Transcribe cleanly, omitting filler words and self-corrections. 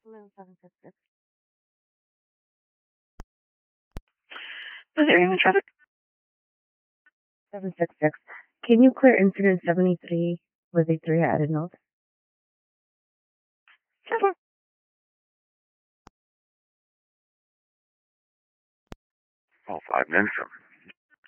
Hello, 766. Was there even traffic? 766. Can you clear incident 73 with a 3 added note? 7. Oh, 5 minutes.